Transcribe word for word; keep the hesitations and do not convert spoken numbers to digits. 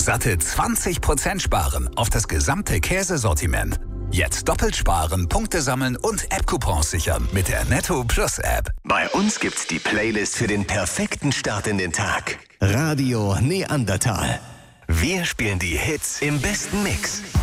Satte zwanzig Prozent sparen auf das gesamte Käsesortiment. Jetzt doppelt sparen, Punkte sammeln und App-Coupons sichern mit der Netto Plus App. Bei uns gibt's die Playlist für den perfekten Start in den Tag. Radio Neandertal. Wir spielen die Hits im besten Mix.